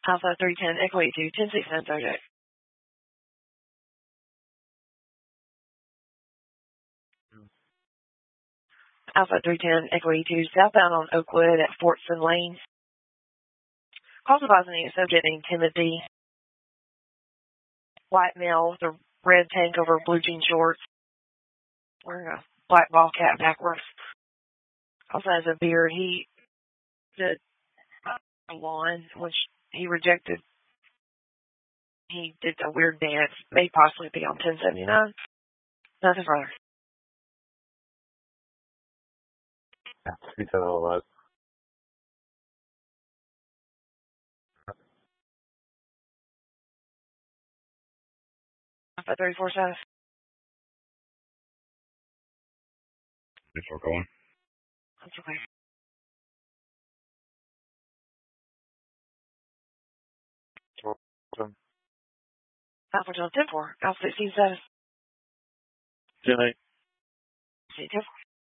Alpha 310, Echo 82, 1069 subject. Alpha 310, Echo 82, southbound on Oakwood at Fortson Lane. Calls advising a subject named Timothy. White male with a red tank over blue jean shorts. Wearing a black ball cap backwards. Also has a beard. He did a lawn, which he rejected. He did a weird dance. May possibly be on 1079. Nothing further. He said all that. Alpha 34 south. Thanks for calling. That's okay. Alpha 10 4. Alpha 16 7. 10-8. See, 10 4.